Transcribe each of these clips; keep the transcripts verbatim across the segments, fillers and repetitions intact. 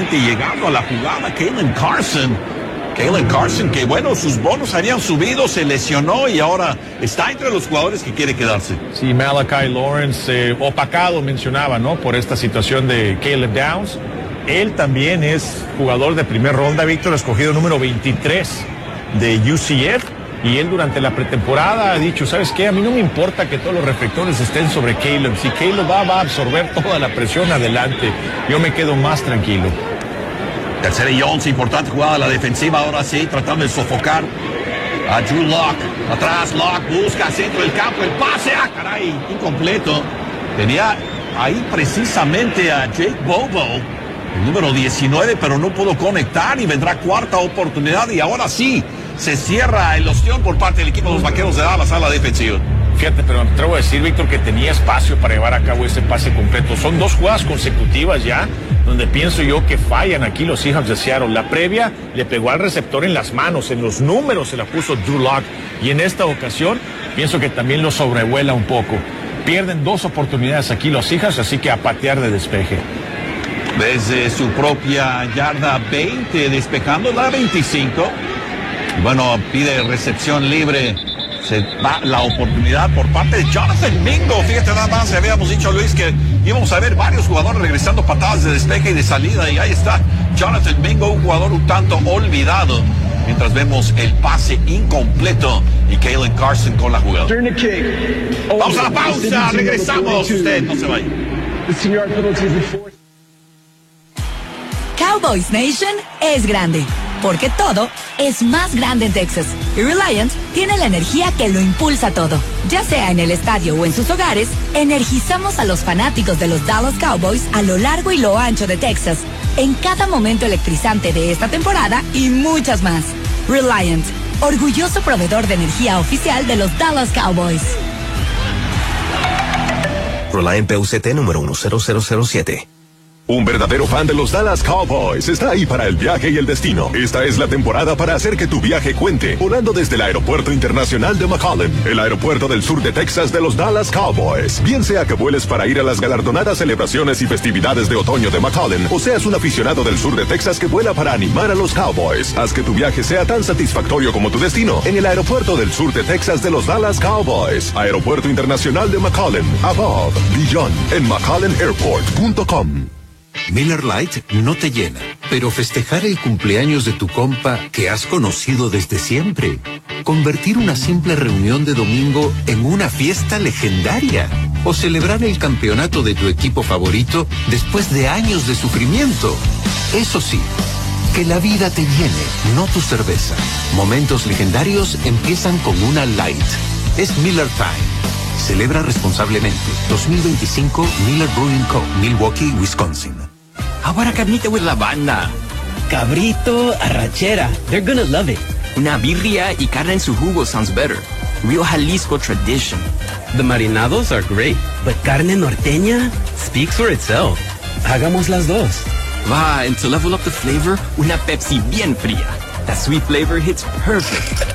precisamente llegando a la jugada, Kalen Carson. Kalen Carson, que bueno, sus bonos habían subido, se lesionó y ahora está entre los jugadores que quiere quedarse. Sí, Malachi Lawrence, eh, opacado mencionaba, ¿no? Por esta situación de Caleb Downs. Él también es jugador de primer ronda, Víctor, escogido número veintitrés de U C F. Y él durante la pretemporada ha dicho, ¿sabes qué? A mí no me importa que todos los reflectores estén sobre Caleb. Si Caleb va, va a absorber toda la presión adelante. Yo me quedo más tranquilo. Tercera y once, importante jugada a la defensiva, ahora sí, tratando de sofocar a Drew Lock. Atrás, Lock busca centro del campo, el pase, ah, caray, incompleto. Tenía ahí precisamente a Jake Bobo, el número diecinueve, pero no pudo conectar y vendrá cuarta oportunidad y ahora sí, se cierra el ostión por parte del equipo de los Vaqueros de Dallas a la defensiva. Fíjate, pero me atrevo a decir, Víctor, que tenía espacio para llevar a cabo ese pase completo. Son dos jugadas consecutivas ya, donde pienso yo que fallan aquí los Seahawks de Seattle. La previa le pegó al receptor en las manos, en los números se la puso Drew Lock. Y en esta ocasión, pienso que también lo sobrevuela un poco. Pierden dos oportunidades aquí los Seahawks, así que a patear de despeje. Desde su propia yarda veinte, despejando la veinticinco. Bueno, pide recepción libre. Se va la oportunidad por parte de Jonathan Mingo. Fíjate nada más, habíamos dicho, Luis, que íbamos a ver varios jugadores regresando patadas de despeje y de salida. Y ahí está Jonathan Mingo, un jugador un tanto olvidado. Mientras vemos el pase incompleto y Kalen Carson con la jugada. Vamos a la pausa, regresamos. Usted no se vaya. Cowboys Nation es grande, porque todo es más grande en Texas. Y Reliant tiene la energía que lo impulsa todo. Ya sea en el estadio o en sus hogares, energizamos a los fanáticos de los Dallas Cowboys a lo largo y lo ancho de Texas, en cada momento electrizante de esta temporada y muchas más. Reliant, orgulloso proveedor de energía oficial de los Dallas Cowboys. Reliant P U C T número uno cero cero cero siete. Un verdadero fan de los Dallas Cowboys está ahí para el viaje y el destino. Esta es la temporada para hacer que tu viaje cuente. Volando desde el Aeropuerto Internacional de McAllen, el aeropuerto del sur de Texas de los Dallas Cowboys. Bien sea que vueles para ir a las galardonadas celebraciones y festividades de otoño de McAllen, o seas un aficionado del sur de Texas que vuela para animar a los Cowboys. Haz que tu viaje sea tan satisfactorio como tu destino en el aeropuerto del sur de Texas de los Dallas Cowboys. Aeropuerto Internacional de McAllen. Above, beyond, en mcallen airport punto com. Miller Lite no te llena, pero festejar el cumpleaños de tu compa que has conocido desde siempre. Convertir una simple reunión de domingo en una fiesta legendaria. O celebrar el campeonato de tu equipo favorito después de años de sufrimiento. Eso sí, que la vida te llene, no tu cerveza. Momentos legendarios empiezan con una Light. Es Miller Time. Celebra responsablemente. dos mil veinticinco Miller Brewing Co., Milwaukee, Wisconsin. Ahora carnita with la banda. Cabrito, arrachera. They're gonna love it. Una birria y carne en su jugo sounds better. Real Jalisco tradition. The marinados are great, but carne norteña speaks for itself. Hagamos las dos. Va, and to level up the flavor, una Pepsi bien fría. That sweet flavor hits perfect.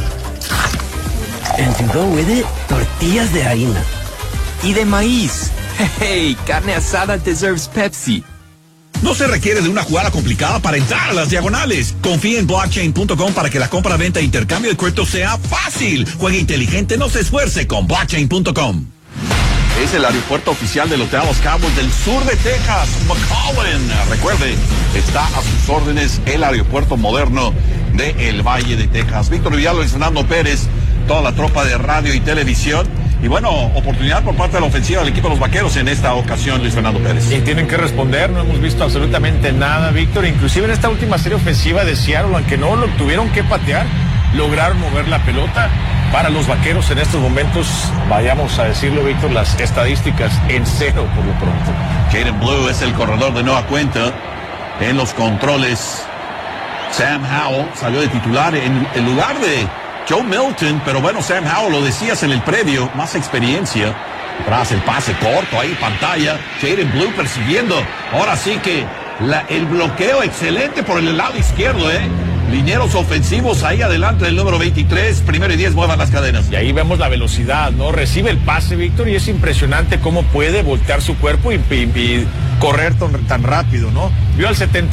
And to go with it, tortillas de harina. Y de maíz. Hey, carne asada deserves Pepsi. No se requiere de una jugada complicada para entrar a las diagonales. Confía en blockchain punto com para que la compra, venta e intercambio de cripto sea fácil. Juegue inteligente, no se esfuerce con blockchain punto com. Es el aeropuerto oficial de los Dallas Cowboys del sur de Texas, McAllen. Recuerde, está a sus órdenes el aeropuerto moderno de el Valle de Texas. Víctor Villalobos y Fernando Pérez, toda la tropa de radio y televisión. Y bueno, oportunidad por parte de la ofensiva del equipo de los Vaqueros en esta ocasión, Luis Fernando Pérez. Y tienen que responder, no hemos visto absolutamente nada, Víctor. Inclusive en esta última serie ofensiva de Seattle, aunque no lo tuvieron que patear, lograron mover la pelota. Para los Vaqueros en estos momentos, vayamos a decirlo, Víctor, las estadísticas en cero por lo pronto. Jaden Blue es el corredor de nueva cuenta en los controles. Sam Howell salió de titular en el lugar de Joe Milton, pero bueno, Sam Howell, lo decías en el previo, más experiencia. Tras el pase corto, ahí pantalla, Jaden Blue persiguiendo. Ahora sí que la, el bloqueo excelente por el lado izquierdo, ¿eh? Linieros ofensivos ahí adelante del número veintitrés, primero y diez, muevan las cadenas. Y ahí vemos la velocidad, ¿no? Recibe el pase, Víctor, y es impresionante cómo puede voltear su cuerpo y, y, y correr tan, tan rápido, ¿no? Vio al setenta